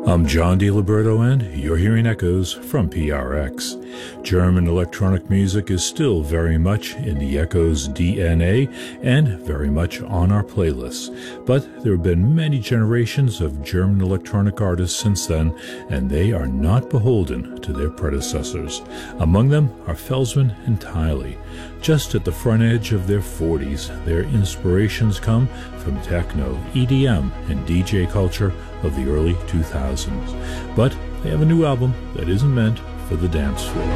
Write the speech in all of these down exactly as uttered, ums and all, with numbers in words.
I'm John DiLiberto, and you're hearing Echoes from P R X. German electronic music is still very much in the Echoes D N A and very much on our playlists. But there have been many generations of German electronic artists since then, and they are not beholden to their predecessors. Among them are Felsman and Thile. Just at the front edge of their forties, their inspirations come from techno, E D M, and D J culture of the early two thousands. But they have a new album that isn't meant for the dance floor.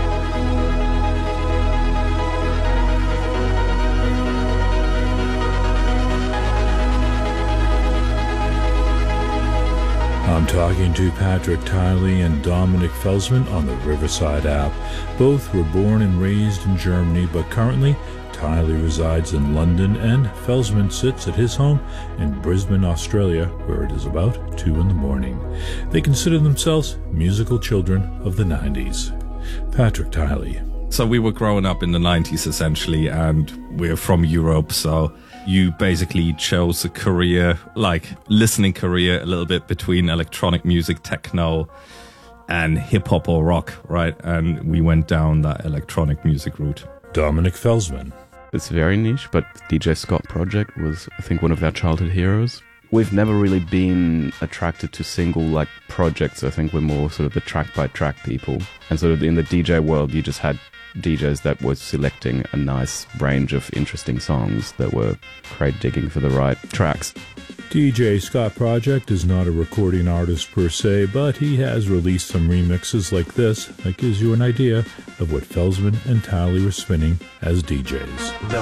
I'm talking to Patrick Thile and Dominik Felsman on the Riverside app. Both were born and raised in Germany, but currently Thile resides in London and Felsman sits at his home in Brisbane, Australia, where it is about two in the morning. They consider themselves musical children of the nineties. Patrick Thile. So we were growing up in the nineties essentially, and we're from Europe, so you basically chose a career, like listening career, a little bit between electronic music, techno, and hip-hop or rock, right? And we went down that electronic music route. Dominik Felsman. It's very niche, but D J Scott Project was, I think, one of their childhood heroes. We've never really been attracted to single like projects. I think we're more sort of the track by track people. And sort of in the D J world, you just had D Js that were selecting a nice range of interesting songs that were crate digging for the right tracks. D J Scott Project is not a recording artist per se, but he has released some remixes like this that gives you an idea of what Felsman and Thile were spinning as D Js.